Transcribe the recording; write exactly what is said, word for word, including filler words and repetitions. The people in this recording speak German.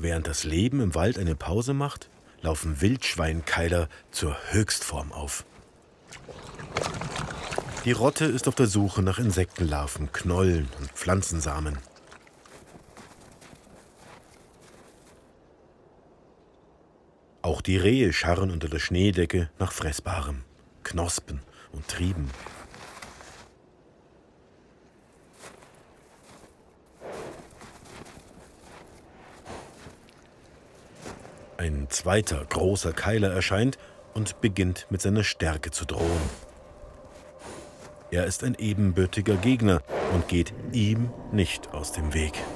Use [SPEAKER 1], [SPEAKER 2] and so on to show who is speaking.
[SPEAKER 1] Während das Leben im Wald eine Pause macht, laufen Wildschweinkeiler zur Höchstform auf. Die Rotte ist auf der Suche nach Insektenlarven, Knollen und Pflanzensamen. Auch die Rehe scharren unter der Schneedecke nach Fressbarem, Knospen und Trieben. Ein zweiter großer Keiler erscheint und beginnt mit seiner Stärke zu drohen. Er ist ein ebenbürtiger Gegner und geht ihm nicht aus dem Weg.